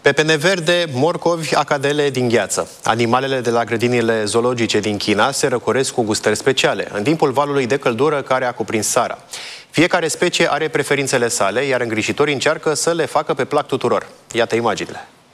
Pepene verde, morcovi, acadele din gheață. Animalele de la grădinile zoologice din China se răcoresc cu gustări speciale, în timpul valului de căldură care a cuprins țara. Fiecare specie are preferințele sale, iar îngrijitorii încearcă să le facă pe plac tuturor. Iată imaginile.